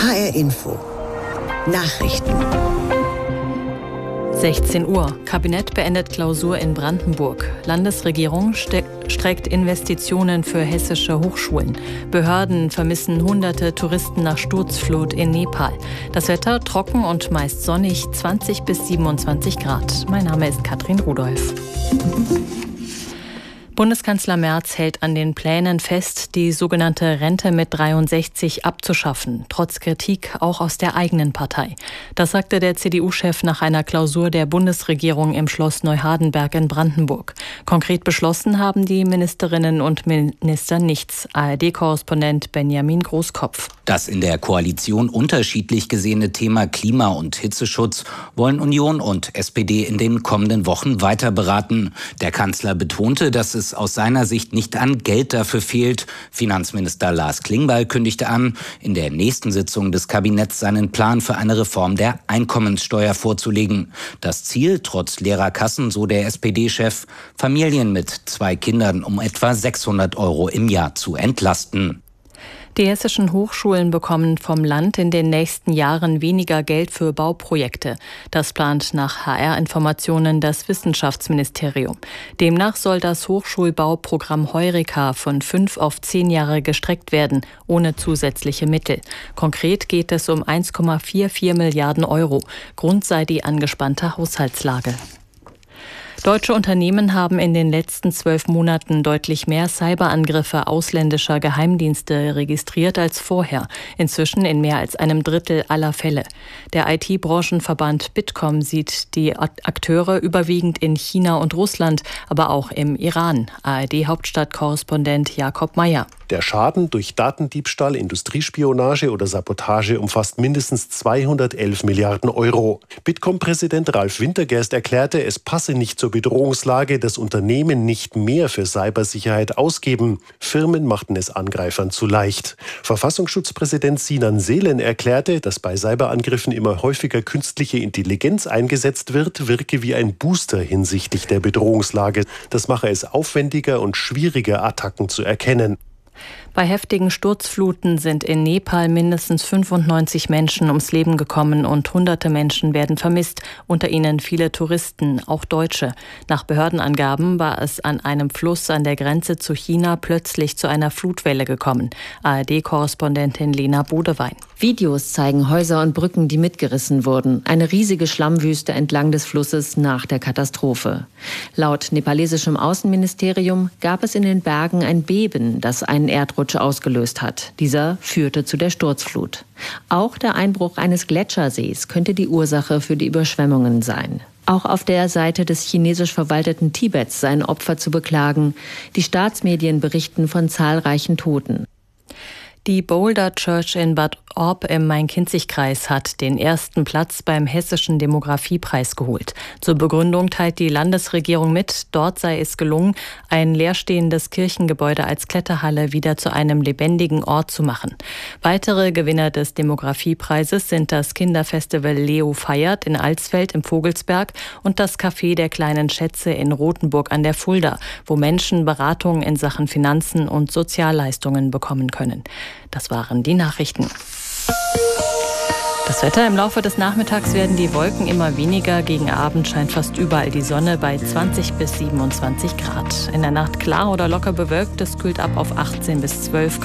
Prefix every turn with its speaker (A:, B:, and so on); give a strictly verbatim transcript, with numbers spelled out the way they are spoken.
A: H R Info. Nachrichten.
B: sechzehn Uhr. Kabinett beendet Klausur in Brandenburg. Landesregierung ste- streckt Investitionen für hessische Hochschulen. Behörden vermissen hunderte Touristen nach Sturzflut in Nepal. Das Wetter trocken und meist sonnig, zwanzig bis siebenundzwanzig Grad. Mein Name ist Katrin Rudolph. Bundeskanzler Merz hält an den Plänen fest, die sogenannte Rente mit dreiundsechzig abzuschaffen, trotz Kritik auch aus der eigenen Partei. Das sagte der C D U-Chef nach einer Klausur der Bundesregierung im Schloss Neuhardenberg in Brandenburg. Konkret beschlossen haben die Ministerinnen und Minister nichts. A R D-Korrespondent Benjamin Großkopf.
C: Das in der Koalition unterschiedlich gesehene Thema Klima- und Hitzeschutz wollen Union und S P D in den kommenden Wochen weiter beraten. Der Kanzler betonte, dass es aus seiner Sicht nicht an Geld dafür fehlt. Finanzminister Lars Klingbeil kündigte an, in der nächsten Sitzung des Kabinetts seinen Plan für eine Reform der Einkommenssteuer vorzulegen. Das Ziel, trotz leerer Kassen, so der S P D-Chef, Familien mit zwei Kindern um etwa sechshundert Euro im Jahr zu entlasten.
B: Die hessischen Hochschulen bekommen vom Land in den nächsten Jahren weniger Geld für Bauprojekte. Das plant nach H R-Informationen das Wissenschaftsministerium. Demnach soll das Hochschulbauprogramm Heureka von fünf auf zehn Jahre gestreckt werden, ohne zusätzliche Mittel. Konkret geht es um eins Komma vierundvierzig Milliarden Euro. Grund sei die angespannte Haushaltslage. Deutsche Unternehmen haben in den letzten zwölf Monaten deutlich mehr Cyberangriffe ausländischer Geheimdienste registriert als vorher, inzwischen in mehr als einem Drittel aller Fälle. Der I T-Branchenverband Bitkom sieht die Akteure überwiegend in China und Russland, aber auch im Iran. A R D-Hauptstadtkorrespondent Jakob Meyer.
D: Der Schaden durch Datendiebstahl, Industriespionage oder Sabotage umfasst mindestens zweihundertelf Milliarden Euro. Bitkom-Präsident Ralf Wintergerst erklärte, es passe nicht zur Bedrohungslage, dass Unternehmen nicht mehr für Cybersicherheit ausgeben. Firmen machten es Angreifern zu leicht. Verfassungsschutzpräsident Sinan Selen erklärte, dass bei Cyberangriffen immer häufiger künstliche Intelligenz eingesetzt wird, wirke wie ein Booster hinsichtlich der Bedrohungslage. Das mache es aufwendiger und schwieriger, Attacken zu erkennen.
B: Bei heftigen Sturzfluten sind in Nepal mindestens fünfundneunzig Menschen ums Leben gekommen und hunderte Menschen werden vermisst, unter ihnen viele Touristen, auch Deutsche. Nach Behördenangaben war es an einem Fluss an der Grenze zu China plötzlich zu einer Flutwelle gekommen. A R D-Korrespondentin Lena Bodewein.
E: Videos zeigen Häuser und Brücken, die mitgerissen wurden. Eine riesige Schlammwüste entlang des Flusses nach der Katastrophe. Laut nepalesischem Außenministerium gab es in den Bergen ein Beben, das einen Erdrutsch ausgelöst hat. Dieser führte zu der Sturzflut. Auch der Einbruch eines Gletschersees könnte die Ursache für die Überschwemmungen sein. Auch auf der Seite des chinesisch verwalteten Tibets seien Opfer zu beklagen. Die Staatsmedien berichten von zahlreichen Toten.
B: Die Boulder Church in Bad Orb im Main-Kinzig-Kreis hat den ersten Platz beim Hessischen Demografiepreis geholt. Zur Begründung teilt die Landesregierung mit, dort sei es gelungen, ein leerstehendes Kirchengebäude als Kletterhalle wieder zu einem lebendigen Ort zu machen. Weitere Gewinner des Demografiepreises sind das Kinderfestival Leo feiert in Alsfeld im Vogelsberg und das Café der kleinen Schätze in Rothenburg an der Fulda, wo Menschen Beratungen in Sachen Finanzen und Sozialleistungen bekommen können. Das waren die Nachrichten. Das Wetter: Im Laufe des Nachmittags werden die Wolken immer weniger. Gegen Abend scheint fast überall die Sonne bei zwanzig bis siebenundzwanzig Grad. In der Nacht klar oder locker bewölkt. Es kühlt ab auf achtzehn bis zwölf Grad.